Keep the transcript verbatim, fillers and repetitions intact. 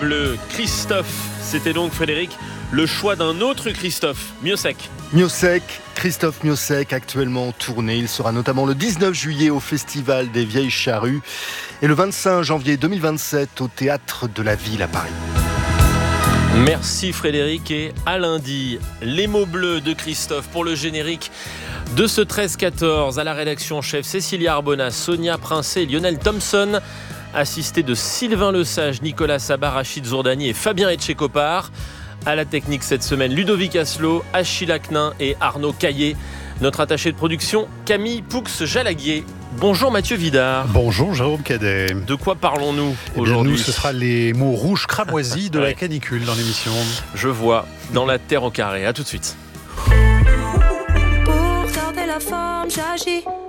Bleu, Christophe, c'était donc Frédéric, le choix d'un autre Christophe, Miossec. Miossec, Christophe Miossec, actuellement en tournée. Il sera notamment le dix-neuf juillet au Festival des Vieilles Charrues et le vingt-cinq janvier deux mille vingt-sept au Théâtre de la Ville à Paris. Merci Frédéric et à lundi. Les mots bleus de Christophe pour le générique de ce treize quatorze. À la rédaction chef Cécilia Arbona, Sonia Princet, Lionel Thompson, assisté de Sylvain Lesage, Nicolas Sabat, Rachid Zourdani et Fabien Etchekopar. À la technique cette semaine, Ludovic Asselot, Achille Aknin et Arnaud Caillé. Notre attaché de production, Camille Poux-Jalaguier. Bonjour Mathieu Vidard. Bonjour Jérôme Cadet. De quoi parlons-nous eh aujourd'hui ? Nous, ce sera les mots rouges cramoisis de ouais. la canicule dans l'émission. Je vois, dans la terre au carré. À tout de suite. Pour garder la forme, j'agis